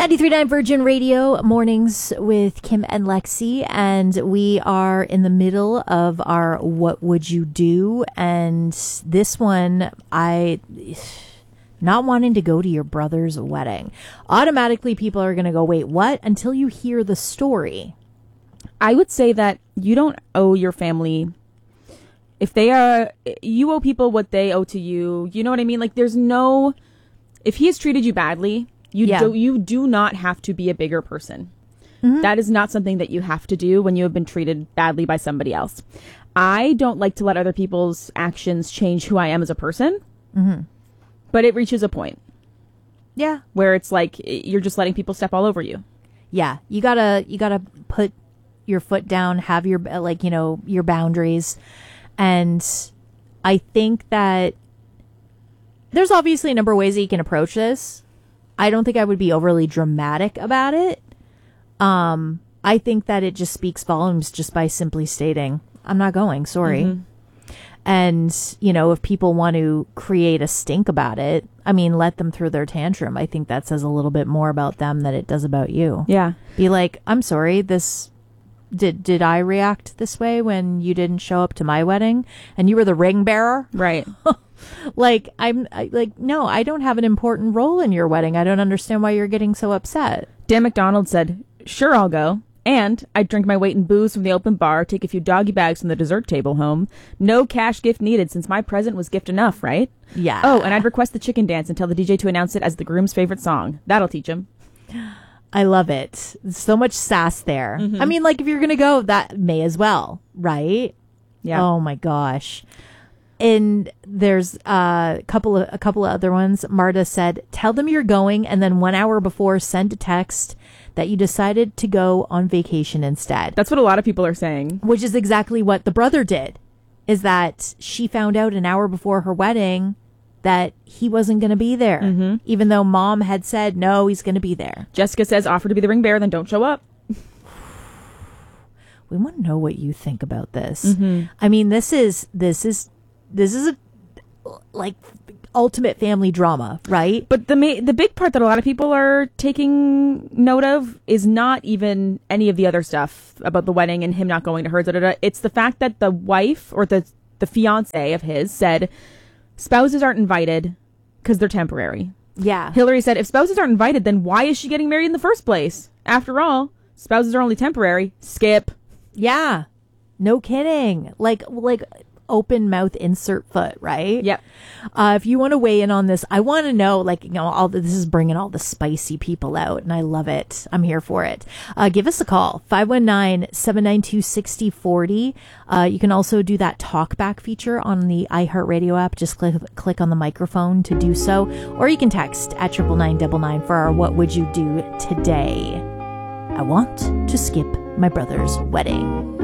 93.9 Virgin Radio, mornings with Kim and Lexi, and we are in the middle of our What Would You Do? And this one, not wanting to go to your brother's wedding. Automatically, people are going to go, wait, what? Until you hear the story. I would say that you don't owe your family. You owe people what they owe to you. You know what I mean? Like, if he has treated you badly, you do not have to be a bigger person. Mm-hmm. That is not something that you have to do when you have been treated badly by somebody else. I don't like to let other people's actions change who I am as a person. Mm-hmm. But it reaches a point. Yeah. Where it's like, you're just letting people step all over you. Yeah. You gotta put your foot down, have your, your boundaries. And I think that there's obviously a number of ways that you can approach this. I don't think I would be overly dramatic about it. I think that it just speaks volumes just by simply stating, I'm not going, sorry. Mm-hmm. And, if people want to create a stink about it, let them throw their tantrum. I think that says a little bit more about them than it does about you. Yeah. Be like, I'm sorry, did I react this way when you didn't show up to my wedding and you were the ring bearer? Right. No, I don't have an important role in your wedding. I don't understand why you're getting so upset. Dan McDonald said, sure, I'll go. And I'd drink my weight in booze from the open bar, take a few doggy bags from the dessert table home. No cash gift needed since my present was gift enough, right? Yeah. Oh, and I'd request the chicken dance and tell the DJ to announce it as the groom's favorite song. That'll teach him. I love it. So much sass there. Mm-hmm. If you're going to go, that may as well, right? Yeah. Oh my gosh. And there's a couple of other ones. Marta said, tell them you're going, and then 1 hour before send a text that you decided to go on vacation instead. That's what a lot of people are saying. Which is exactly what the brother did, is that she found out an hour before her wedding that he wasn't going to be there, even though mom had said, no, he's going to be there. Jessica says, offer to be the ring bearer, then don't show up. We want to know what you think about this. Mm-hmm. This is a ultimate family drama, right? But the big part that a lot of people are taking note of is not even any of the other stuff about the wedding and him not going to hers. It's the fact that the wife or the fiance of his said spouses aren't invited because they're temporary. Yeah. Hillary said, if spouses aren't invited, then why is she getting married in the first place? After all, spouses are only temporary. Skip. Yeah. No kidding. Like open mouth insert foot, right? Yep. If you want to weigh in on this, I want to know, this is bringing all the spicy people out, and I love it. I'm here for it. Give us a call, 519-792-6040. You can also do that talkback feature on the iHeartRadio app. Just click on the microphone to do so, or you can text at 99999 for our What Would You Do Today? I want to skip my brother's wedding.